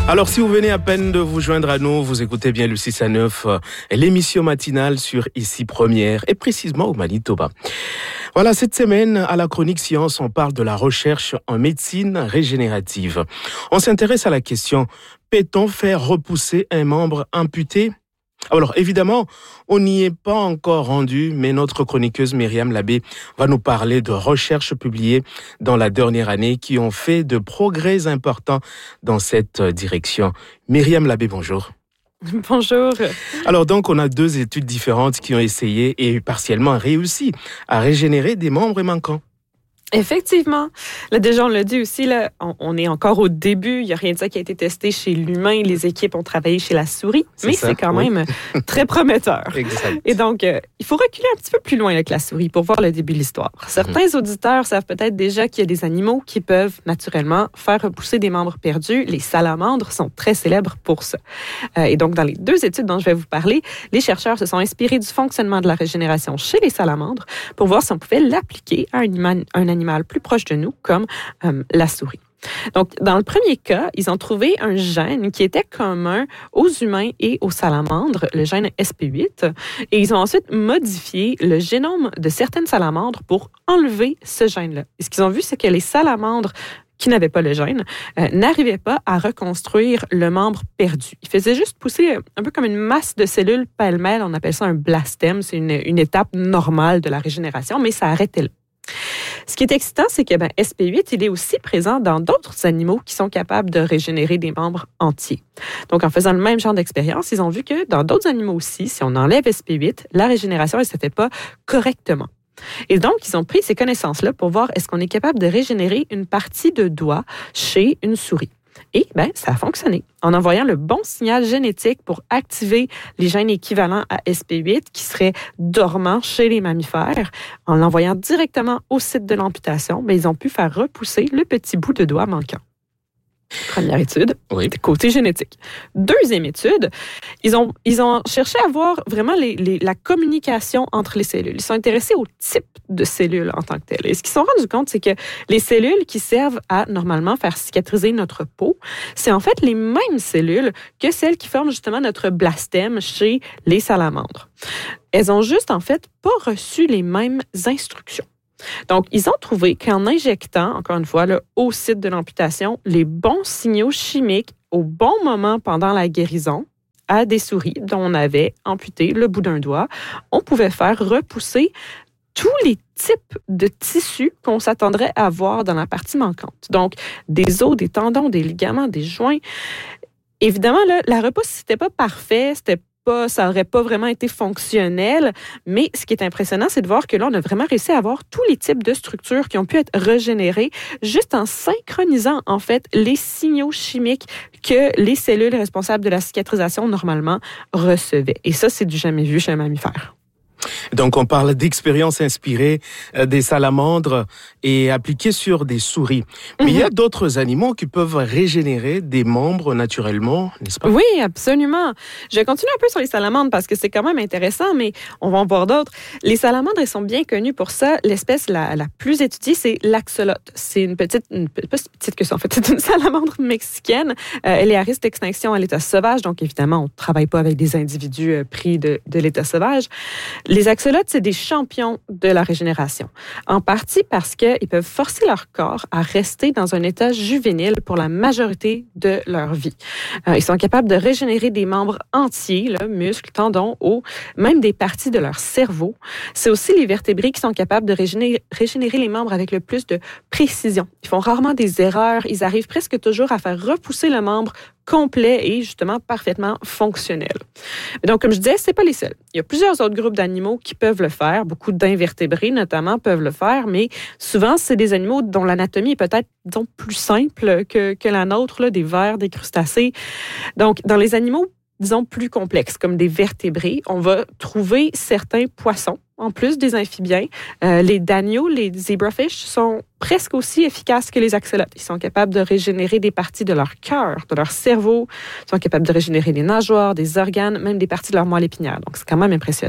Alors, si vous venez à peine de vous joindre à nous, vous écoutez bien le 6 à 9, l'émission matinale sur Ici Première, et précisément au Manitoba. Voilà, cette semaine, à la chronique Science, on parle de la recherche en médecine régénérative. On s'intéresse à la question, peut-on faire repousser un membre amputé ? Alors, évidemment, on n'y est pas encore rendu, mais notre chroniqueuse Myriam Labbé va nous parler de recherches publiées dans la dernière année qui ont fait de progrès importants dans cette direction. Myriam Labbé, bonjour. Bonjour. Alors donc, on a deux études différentes qui ont essayé et partiellement réussi à régénérer des membres manquants. Effectivement. Là, déjà, on l'a dit aussi, là, on est encore au début. Il n'y a rien de ça qui a été testé chez l'humain. Les équipes ont travaillé chez la souris, mais c'est quand même très prometteur. Exact. Et donc, il faut reculer un petit peu plus loin avec la souris pour voir le début de l'histoire. Certains auditeurs savent peut-être déjà qu'il y a des animaux qui peuvent naturellement faire repousser des membres perdus. Les salamandres sont très célèbres pour ça. Et donc, dans les deux études dont je vais vous parler, les chercheurs se sont inspirés du fonctionnement de la régénération chez les salamandres pour voir si on pouvait l'appliquer à un animal plus proche de nous, comme la souris. Donc, dans le premier cas, ils ont trouvé un gène qui était commun aux humains et aux salamandres, le gène SP8, et ils ont ensuite modifié le génome de certaines salamandres pour enlever ce gène-là. Et ce qu'ils ont vu, c'est que les salamandres qui n'avaient pas le gène, n'arrivaient pas à reconstruire le membre perdu. Ils faisaient juste pousser un peu comme une masse de cellules pêle-mêle. On appelle ça un blastème. C'est une étape normale de la régénération, mais ça arrêtait là. Ce qui est excitant, c'est que SP8, il est aussi présent dans d'autres animaux qui sont capables de régénérer des membres entiers. Donc, en faisant le même genre d'expérience, ils ont vu que dans d'autres animaux aussi, si on enlève SP8, la régénération, elle ne se fait pas correctement. Et donc, ils ont pris ces connaissances-là pour voir est-ce qu'on est capable de régénérer une partie de doigt chez une souris. Et ça a fonctionné. En envoyant le bon signal génétique pour activer les gènes équivalents à SP8 qui seraient dormants chez les mammifères, en l'envoyant directement au site de l'amputation, ils ont pu faire repousser le petit bout de doigt manquant. Première étude, côté génétique. Deuxième étude, ils ont cherché à voir vraiment la communication entre les cellules. Ils sont intéressés au type de cellules en tant que telles. Et ce qu'ils se sont rendus compte, c'est que les cellules qui servent à normalement faire cicatriser notre peau, c'est en fait les mêmes cellules que celles qui forment justement notre blastème chez les salamandres. Elles ont juste en fait pas reçu les mêmes instructions. Donc, ils ont trouvé qu'en injectant, encore une fois, au site de l'amputation, les bons signaux chimiques au bon moment pendant la guérison à des souris dont on avait amputé le bout d'un doigt, on pouvait faire repousser tous les types de tissus qu'on s'attendrait à voir dans la partie manquante. Donc, des os, des tendons, des ligaments, des joints. Évidemment, là, la repousse, c'était pas parfait, ça n'aurait pas vraiment été fonctionnel, mais ce qui est impressionnant, c'est de voir que là, on a vraiment réussi à avoir tous les types de structures qui ont pu être régénérées juste en synchronisant, en fait, les signaux chimiques que les cellules responsables de la cicatrisation, normalement, recevaient. Et ça, c'est du jamais vu chez un mammifère. Donc, on parle d'expériences inspirées des salamandres et appliquées sur des souris. Mais il y a d'autres animaux qui peuvent régénérer des membres naturellement, n'est-ce pas? Oui, absolument. Je continue un peu sur les salamandres parce que c'est quand même intéressant, mais on va en voir d'autres. Les salamandres, elles sont bien connues pour ça. L'espèce la plus étudiée, c'est l'axolote. C'est une pas si petite que ça, en fait. C'est une salamandre mexicaine. Elle est à risque d'extinction à l'état sauvage, donc évidemment, on ne travaille pas avec des individus pris de l'état sauvage. Les axolotes, c'est des champions de la régénération, en partie parce qu'ils peuvent forcer leur corps à rester dans un état juvénile pour la majorité de leur vie. Ils sont capables de régénérer des membres entiers, muscles, tendons, os, même des parties de leur cerveau. C'est aussi les vertébrés qui sont capables de régénérer les membres avec le plus de précision. Ils font rarement des erreurs, ils arrivent presque toujours à faire repousser le membre complet et justement parfaitement fonctionnel. Donc, comme je disais, c'est pas les seuls. Il y a plusieurs autres groupes d'animaux qui peuvent le faire. Beaucoup d'invertébrés, notamment, peuvent le faire, mais souvent, c'est des animaux dont l'anatomie est peut-être, disons, plus simple que la nôtre, là, des vers, des crustacés. Donc, dans les animaux, disons, plus complexes, comme des vertébrés, on va trouver certains poissons, en plus des amphibiens. Les danios, les zebrafish, sont presque aussi efficaces que les axolotes. Ils sont capables de régénérer des parties de leur cœur, de leur cerveau. Ils sont capables de régénérer des nageoires, des organes, même des parties de leur moelle épinière. Donc, c'est quand même impressionnant.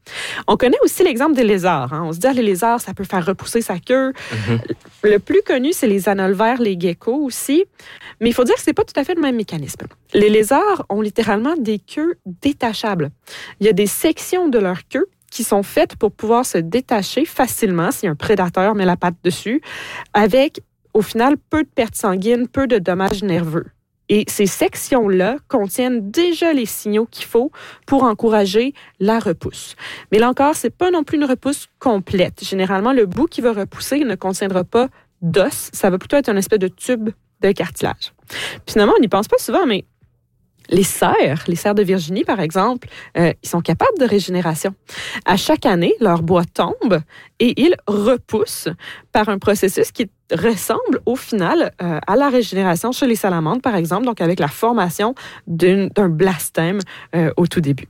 On connaît aussi l'exemple des lézards. On se dit, les lézards, ça peut faire repousser sa queue. Le plus connu, c'est les anolvères, les geckos aussi. Mais il faut dire que ce n'est pas tout à fait le même mécanisme. Les lézards ont littéralement des queues détachables. Il y a des sections de leur queue qui sont faites pour pouvoir se détacher facilement si un prédateur met la patte dessus, avec, au final, peu de pertes sanguines, peu de dommages nerveux. Et ces sections-là contiennent déjà les signaux qu'il faut pour encourager la repousse. Mais là encore, c'est pas non plus une repousse complète. Généralement, le bout qui va repousser ne contiendra pas d'os. Ça va plutôt être une espèce de tube de cartilage. Puis finalement, on n'y pense pas souvent, mais les cerfs de Virginie, par exemple, ils sont capables de régénération. À chaque année, leur bois tombe et ils repoussent par un processus qui ressemble au final à la régénération chez les salamandres, par exemple, donc avec la formation d'un blastème au tout début.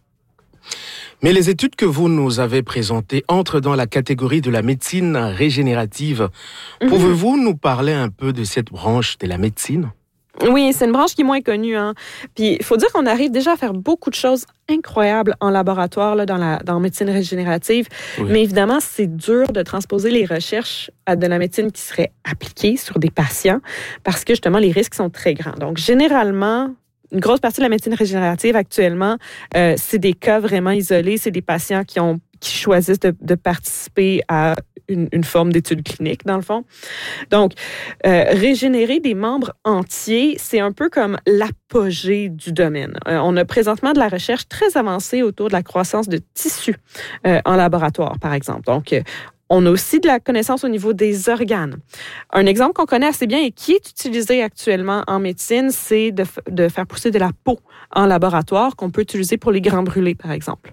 Mais les études que vous nous avez présentées entrent dans la catégorie de la médecine régénérative. Pouvez-vous nous parler un peu de cette branche de la médecine? Oui, c'est une branche qui est moins connue. Puis il faut dire qu'on arrive déjà à faire beaucoup de choses incroyables en laboratoire là, dans la médecine régénérative. Oui. Mais évidemment, c'est dur de transposer les recherches à de la médecine qui serait appliquée sur des patients parce que justement, les risques sont très grands. Donc, généralement, une grosse partie de la médecine régénérative actuellement, c'est des cas vraiment isolés. C'est des patients qui choisissent de participer à une forme d'étude clinique, dans le fond. Donc, régénérer des membres entiers, c'est un peu comme l'apogée du domaine. On a présentement de la recherche très avancée autour de la croissance de tissus en laboratoire, par exemple. Donc, on a aussi de la connaissance au niveau des organes. Un exemple qu'on connaît assez bien et qui est utilisé actuellement en médecine, c'est de faire pousser de la peau en laboratoire qu'on peut utiliser pour les grands brûlés, par exemple.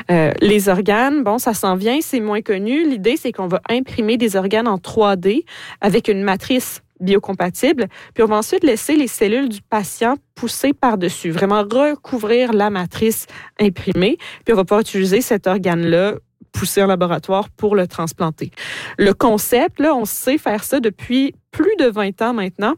Les organes, ça s'en vient, c'est moins connu. L'idée, c'est qu'on va imprimer des organes en 3D avec une matrice biocompatible, puis on va ensuite laisser les cellules du patient pousser par-dessus, vraiment recouvrir la matrice imprimée, puis on va pouvoir utiliser cet organe-là poussé en laboratoire pour le transplanter. Le concept, là, on sait faire ça depuis plus de 20 ans maintenant,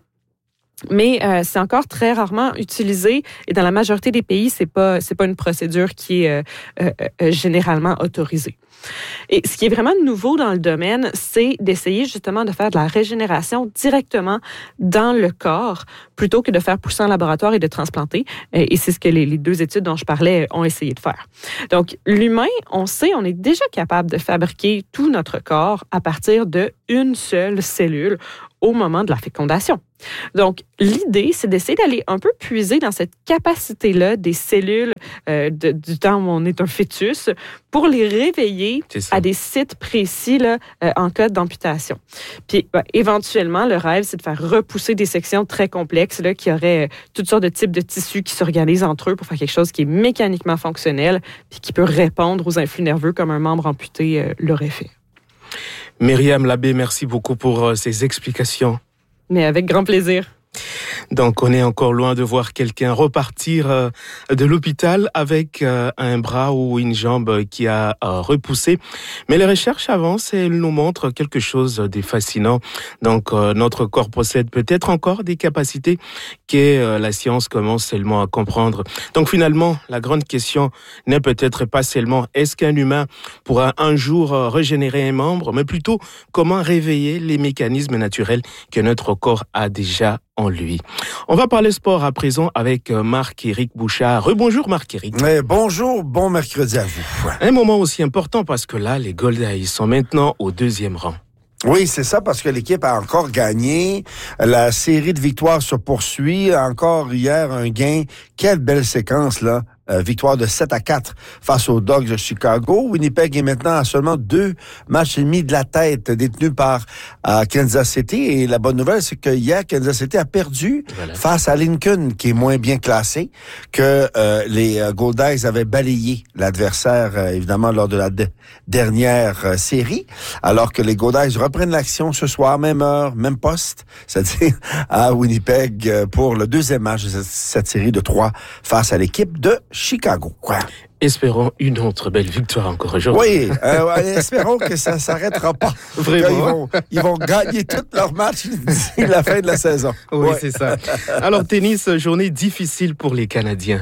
mais c'est encore très rarement utilisé et dans la majorité des pays, c'est pas une procédure qui est généralement autorisée. Et ce qui est vraiment nouveau dans le domaine, c'est d'essayer justement de faire de la régénération directement dans le corps plutôt que de faire pousser en laboratoire et de transplanter. Et c'est ce que les deux études dont je parlais ont essayé de faire. Donc, l'humain, on est déjà capable de fabriquer tout notre corps à partir d'une seule cellule au moment de la fécondation. Donc, l'idée, c'est d'essayer d'aller un peu puiser dans cette capacité-là des cellules du temps où on est un fœtus pour les réveiller à des sites précis là, en cas d'amputation. Puis, éventuellement, le rêve, c'est de faire repousser des sections très complexes là, qui auraient toutes sortes de types de tissus qui s'organisent entre eux pour faire quelque chose qui est mécaniquement fonctionnel puis qui peut répondre aux influx nerveux comme un membre amputé l'aurait fait. Myriam Labbé, merci beaucoup pour ces explications. Mais avec grand plaisir. Donc, on est encore loin de voir quelqu'un repartir de l'hôpital avec un bras ou une jambe qui a repoussé. Mais les recherches avancent et elles nous montrent quelque chose de fascinant. Donc, notre corps possède peut-être encore des capacités que la science commence seulement à comprendre. Donc, finalement, la grande question n'est peut-être pas seulement est-ce qu'un humain pourra un jour régénérer un membre, mais plutôt comment réveiller les mécanismes naturels que notre corps a déjà en lui. On va parler sport à présent avec Marc-Éric Bouchard. Rebonjour Marc-Éric. Bonjour, bon mercredi à vous. Un moment aussi important parce que là, les Goldaïs sont maintenant au 2e rang. Oui, c'est ça, parce que l'équipe a encore gagné. La série de victoires se poursuit. Encore hier, un gain. Quelle belle séquence, là. Victoire de 7-4 face aux Dogs de Chicago. Winnipeg est maintenant à seulement 2 matchs et demi de la tête, détenu par Kansas City. Et la bonne nouvelle, c'est que hier, Kansas City a perdu face à Lincoln, qui est moins bien classé, que les Goldies avaient balayé l'adversaire, évidemment, lors de la dernière série. Alors que les Goldies reprennent l'action ce soir, même heure, même poste, c'est-à-dire à Winnipeg pour le 2e match de cette série de 3 face à l'équipe de Chicago. Quoi. Espérons une autre belle victoire encore aujourd'hui. Oui, espérons que ça ne s'arrêtera pas. Vraiment. Ils vont gagner tous leurs matchs d'ici la fin de la saison. Oui, c'est ça. Alors, tennis, journée difficile pour les Canadiens.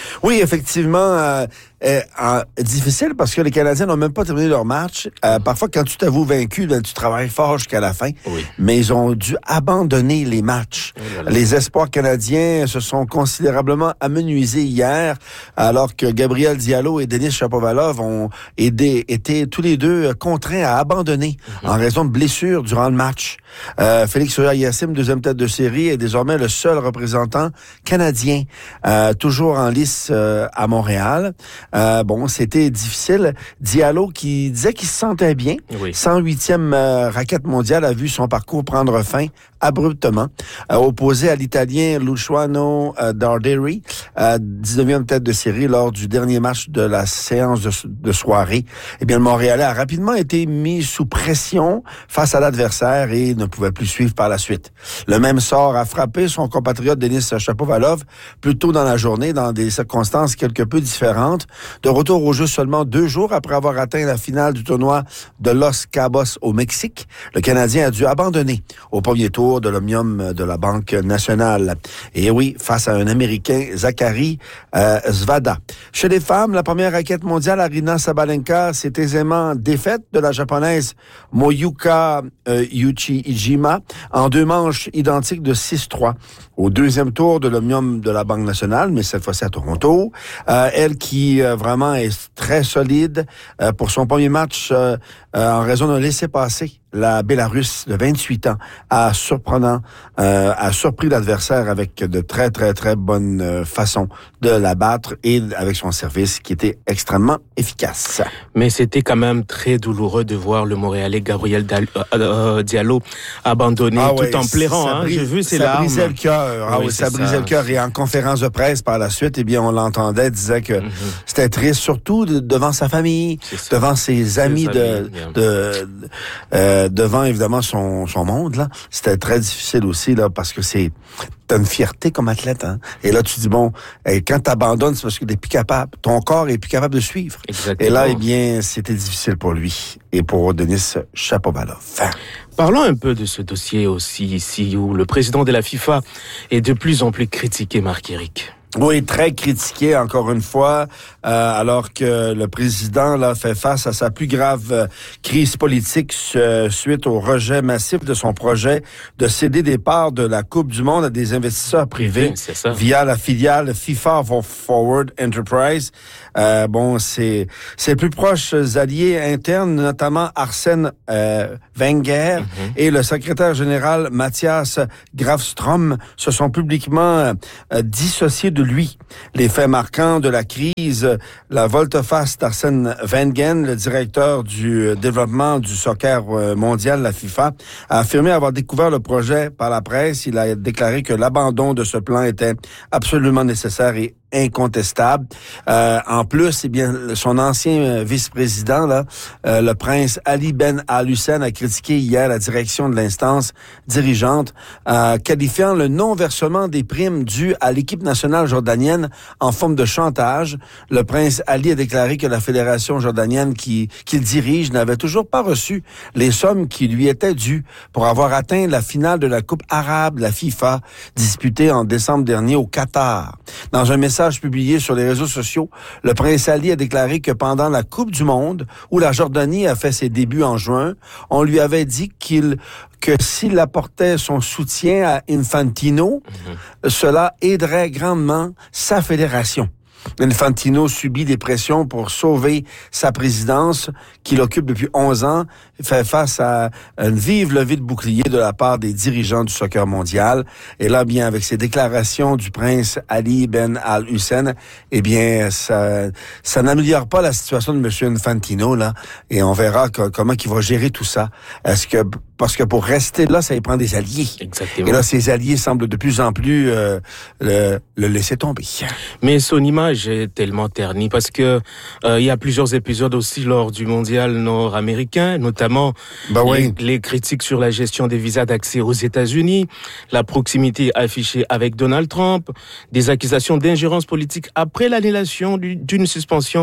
Oui, effectivement, difficile parce que les Canadiens n'ont même pas terminé leur match. Parfois, quand tu t'avoues vaincu, tu travailles fort jusqu'à la fin. Oui. Mais ils ont dû abandonner les matchs. Les espoirs canadiens se sont considérablement amenuisés hier, alors que Gabriel Diallo et Denis Shapovalov ont été tous les deux contraints à abandonner en raison de blessures durant le match. Félix Auger-Aliassime, deuxième tête de série, est désormais le seul représentant canadien toujours en lice à Montréal. C'était difficile. Diallo qui disait qu'il se sentait bien. Oui. 108e raquette mondiale a vu son parcours prendre fin abruptement. Opposé à l'Italien Luciano Darderi, 19e tête de série lors du dernier match de la séance de soirée. Eh bien, le Montréalais a rapidement été mis sous pression face à l'adversaire et ne pouvait plus suivre par la suite. Le même sort a frappé son compatriote Denis Shapovalov plus tôt dans la journée, dans des circonstances quelque peu différentes. De retour au jeu seulement 2 jours après avoir atteint la finale du tournoi de Los Cabos au Mexique, le Canadien a dû abandonner au premier tour de l'Omnium de la Banque nationale. Et oui, face à un Américain, Zachary Svada. Chez les femmes, la première raquette mondiale, Aryna Sabalenka, s'est aisément défaite de la japonaise Moyuka Uchijima en 2 manches identiques de 6-3 au deuxième tour de l'Omnium de la Banque nationale, mais cette fois-ci à Toronto. Elle qui vraiment est très solide pour son premier match en raison d'un laissez-passer. La Bélarusse de 28 ans a surpris l'adversaire avec de très, très, très bonne façon de la battre et avec son service qui était extrêmement efficace. Mais c'était quand même très douloureux de voir le Montréalais Gabriel Diallo abandonner tout en pleurant. J'ai vu ses larmes. Ça brisait le cœur. Ça brisait le cœur. Et en conférence de presse par la suite, eh bien, on l'entendait, disait que c'était triste, surtout devant sa famille, devant ses amis, devant évidemment son monde là. C'était très difficile aussi là parce que t'as une fierté comme athlète, hein. Et là, tu dis, quand t'abandonnes, c'est parce que t'es plus capable. Ton corps est plus capable de suivre. Exactement. Et là, eh bien, c'était difficile pour lui et pour Denis Shapovalov. Parlons un peu de ce dossier aussi ici, où le président de la FIFA est de plus en plus critiqué, Marc-Éric. Oui, très critiqué encore une fois, alors que le président là fait face à sa plus grave crise politique suite au rejet massif de son projet de céder des parts de la Coupe du Monde à des investisseurs privés via la filiale FIFA Forward Enterprise. Ses plus proches alliés internes, notamment Arsène Wenger et le secrétaire général Mathias Grafström, se sont publiquement dissociés de lui. Les faits marquants de la crise, la volte-face d'Arsène Wenger, le directeur du développement du soccer mondial, la FIFA, a affirmé avoir découvert le projet par la presse. Il a déclaré que l'abandon de ce plan était absolument nécessaire et incontestable. En plus, eh bien, son ancien vice-président, le prince Ali Ben Al-Hussein, a critiqué hier la direction de l'instance dirigeante, qualifiant le non-versement des primes dues à l'équipe nationale jordanienne en forme de chantage. Le prince Ali a déclaré que la fédération jordanienne qu'il dirige n'avait toujours pas reçu les sommes qui lui étaient dues pour avoir atteint la finale de la Coupe arabe de la FIFA, disputée en décembre dernier au Qatar. Dans un message publié sur les réseaux sociaux, le prince Ali a déclaré que pendant la Coupe du Monde, où la Jordanie a fait ses débuts en juin, on lui avait dit que s'il apportait son soutien à Infantino, cela aiderait grandement sa fédération. Infantino subit des pressions pour sauver sa présidence qu'il occupe depuis 11 ans, fait face à une vive levée de bouclier de la part des dirigeants du soccer mondial. Et là, bien, avec ces déclarations du prince Ali Ben Al-Hussein, eh bien, ça n'améliore pas la situation de M. Infantino, là. Et on verra comment il va gérer tout ça. Parce que pour rester là, ça y prend des alliés. Exactement. Et là, ces alliés semblent de plus en plus le laisser tomber. Mais son image est tellement ternie parce que il y a plusieurs épisodes aussi lors du mondial nord-américain, notamment les critiques sur la gestion des visas d'accès aux États-Unis, la proximité affichée avec Donald Trump, des accusations d'ingérence politique après l'annulation d'une suspension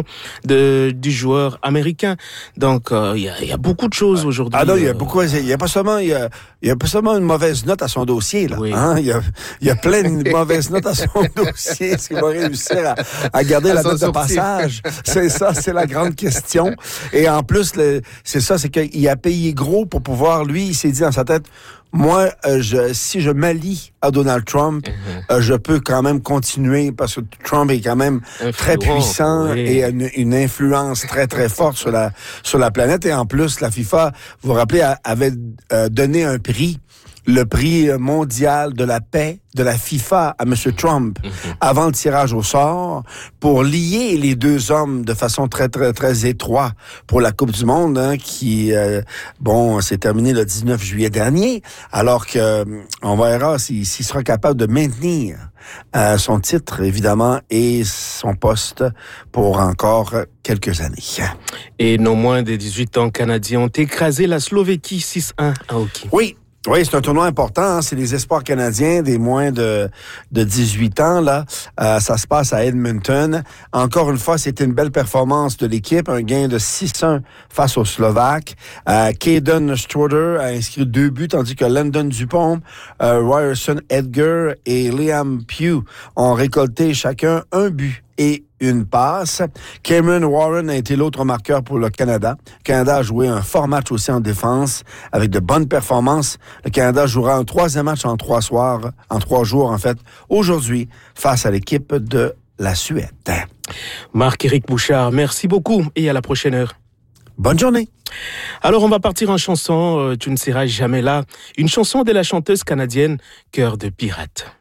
du joueur américain. Donc il y a beaucoup de choses aujourd'hui. Ah non, il y a beaucoup. Il y a pas seulement il y a pas seulement une mauvaise note à son dossier, là. Oui. Hein? Il y a plein de mauvaises notes à son dossier. Est-ce qu'il va réussir à garder la note de passage? C'est ça, c'est la grande question. Et en plus, c'est qu'il a payé gros pour pouvoir, lui, il s'est dit dans sa tête, moi, si je m'allie à Donald Trump, je peux quand même continuer parce que Trump est quand même très puissant et a une influence très, très forte sur la planète. Et en plus, la FIFA, vous vous rappelez, avait donné un prix, le prix mondial de la paix de la FIFA à M. Trump avant le tirage au sort pour lier les deux hommes de façon très, très, très étroite pour la Coupe du Monde, hein, qui, s'est terminée le 19 juillet dernier, alors que on verra s'il sera capable de maintenir son titre, évidemment, et son poste pour encore quelques années. Et non moins des 18 ans canadiens ont écrasé la Slovéquie 6-1 à hockey. Oui, c'est un tournoi important. Hein. C'est les espoirs canadiens des moins de 18 ans. Là, ça se passe à Edmonton. Encore une fois, c'était une belle performance de l'équipe. Un gain de 6-1 face aux Slovaques. Caden Stroder a inscrit 2 buts, tandis que Landon Dupont, Ryerson Edgar et Liam Pugh ont récolté chacun 1 but et une passe. Cameron Warren a été l'autre marqueur pour le Canada. Le Canada a joué un fort match aussi en défense avec de bonnes performances. Le Canada jouera un 3e match en 3 jours en fait, aujourd'hui, face à l'équipe de la Suède. Marc-Éric Bouchard, merci beaucoup et à la prochaine heure. Bonne journée. Alors, on va partir en chanson « Tu ne seras jamais là », une chanson de la chanteuse canadienne Cœur de pirate.